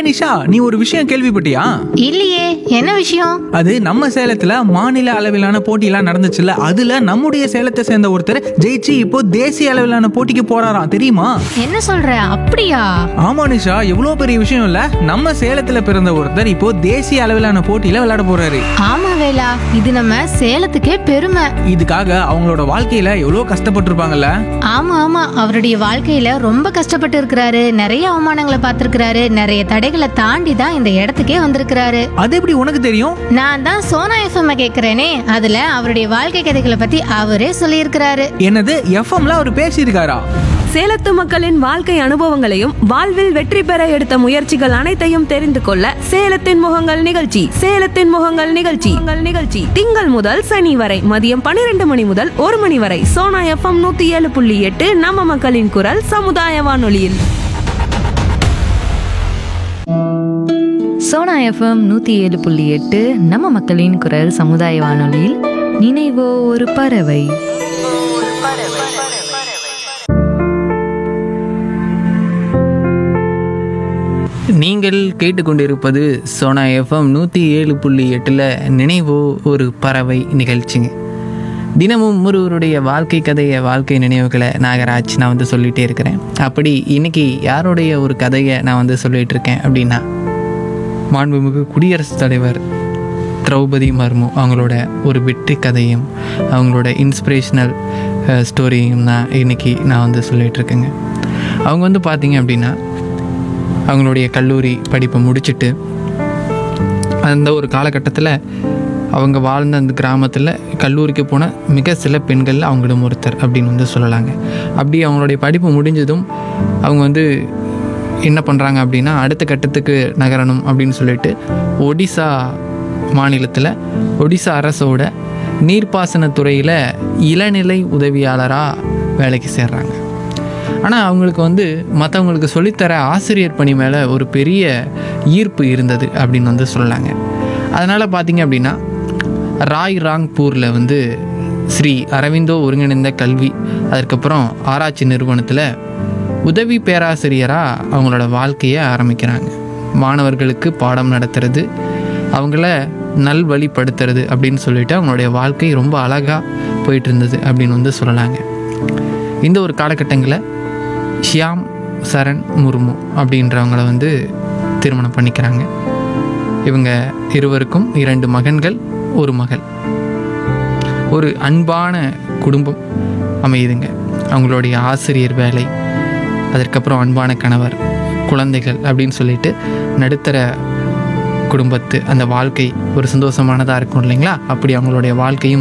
நிஷா, நீ ஒரு விஷயம் கேள்விப்பட்டியா? இல்லையே, என்ன விஷயம்? அது நம்ம சேலத்துல மாநில அளவிலான போட்டியெல்லாம் நடந்துச்சுல்ல, அதுல நம்முடைய சேலத்தை சேர்ந்த ஒருத்தர் ஜெயிச்சு இப்போ தேசிய அளவிலான போட்டிக்கு போறாராம், தெரியுமா? என்ன சொல்ற? அப்படியா? ஆமா நிஷா, எவ்வளவு பெரிய விஷயம் இல்ல. நம்ம சேலத்துல பிறந்த ஒருத்தர் இப்போ தேசிய அளவிலான போட்டியில விளையாட போறாரு. ஆமா வேலா, இது நம்ம சேலத்துக்கே பெருமை. இதுக்காக அவங்களோட வாழ்க்கையில எவ்வளவு கஷ்டப்பட்டிருப்பாங்கல்ல. ஆமா ஆமா, அவருடைய வாழ்க்கையில ரொம்ப கஷ்டப்பட்டு இருக்கிறாரு. நிறைய அவமானங்களை பார்த்திருக்கிறாரு. நிறைய தடைகளை தாண்டி தான் இந்த இடத்துக்கே வந்திருக்கிறாரு. அது எப்படி உனக்கு தெரியும்? நான் தான் சோனா எஃப்எம் கேக்குறேனே, அதுல அவருடைய வாழ்க்கை கதைகளை பத்தி அவரே சொல்லியிருக்கிறாரு. என்னது, எஃப்எம்ல அவர் பேசியிருக்காரா? சேலத்து மக்களின் வாழ்க்கை அனுபவங்களையும் வாழ்வில் வெற்றி பெற எடுத்த முயற்சிகள் அனைத்தையும் தெரிந்து கொள்ள சேலத்தின் முகங்கள் நிகழ்ச்சி திங்கள் முதல் சனி வரை மதியம் 12 மணி முதல் 1 மணி வரை சோனா எஃப்எம் 107.8 நம்ம மக்களின் குரல் சமுதாய வானொலியில். சோனா எஃப்எம் 107.8 நம்ம மக்களின் குரல் சமுதாய வானொலியில் நினைவோ ஒரு பறவை. நீங்கள் கேட்டுக்கொண்டிருப்பது சோனா எஃப்எம் 107.8 நினைவோ ஒரு பறவை நிகழ்ச்சிங்க. தினமும் ஒருவருடைய வாழ்க்கை கதையை, வாழ்க்கை நினைவுகளை நாகராஜ் நான் வந்து சொல்லிகிட்டே இருக்கிறேன். அப்படி இன்னைக்கு யாருடைய ஒரு கதையை நான் வந்து சொல்லிகிட்டு இருக்கேன் அப்படின்னா, மாண்புமிகு குடியரசுத் தலைவர் திரௌபதி மர்மு அவங்களோட ஒரு வெற்றி கதையும் அவங்களோட இன்ஸ்பிரேஷ்னல் ஸ்டோரியும் தான் இன்றைக்கி நான் வந்து சொல்லிகிட்ருக்கேங்க. அவங்க வந்து பார்த்திங்க அப்படின்னா, அவங்களுடைய கல்லூரி படிப்பை முடிச்சுட்டு அந்த ஒரு காலகட்டத்தில் அவங்க வாழ்ந்த அந்த கிராமத்தில் கல்லூரிக்கு போன மிக சில பெண்கள் அவங்களும் ஒருத்தர் அப்படின்னு வந்து சொல்லலாங்க. அப்படி அவங்களுடைய படிப்பு முடிஞ்சதும் அவங்க வந்து என்ன பண்ணுறாங்க அப்படின்னா, அடுத்த கட்டத்துக்கு நகரணும் அப்படின்னு சொல்லிட்டு ஒடிசா மாநிலத்தில் ஒடிசா அரசோட நீர்ப்பாசனத்துறையில் இளநிலை உதவியாளராக வேலைக்கு சேர்றாங்க. ஆனால் அவங்களுக்கு வந்து மற்றவங்களுக்கு சொல்லித்தர ஆசிரியர் பணி மேலே ஒரு பெரிய ஈர்ப்பு இருந்தது அப்படின்னு வந்து சொல்லலாங்க. அதனால் பார்த்திங்க அப்படின்னா, ராய் ராங்பூரில் வந்து ஸ்ரீ அரவிந்தோ ஒருங்கிணைந்த கல்வி அதுக்கப்புறம் ஆராய்ச்சி நிறுவனத்தில் உதவி பேராசிரியராக அவங்களோட வாழ்க்கையை ஆரம்பிக்கிறாங்க. மாணவர்களுக்கு பாடம் நடத்துறது, அவங்கள நல்வழிப்படுத்துறது அப்படின்னு சொல்லிட்டு அவங்களுடைய வாழ்க்கை ரொம்ப அழகாக போயிட்டு இருந்தது அப்படின்னு வந்து சொல்லலாங்க. இந்த ஒரு காலகட்டங்களில் ஷியாம் சரண் முர்மு அப்படின்றவங்கள வந்து திருமணம் பண்ணிக்கிறாங்க. இவங்க இருவருக்கும் 2 மகன்கள், 1 மகள். ஒரு அன்பான குடும்பம் அமையுதுங்க. அவங்களுடைய ஆசிரியர் வேலை, அதற்கப்புறம் அன்பான கணவர், குழந்தைகள் அப்படின்னு சொல்லிட்டு நடுத்தர குடும்பத்து அந்த வாழ்க்கை ஒரு சந்தோஷமானதாக இருக்கும் இல்லைங்களா? அப்படி அவங்களுடைய வாழ்க்கையும்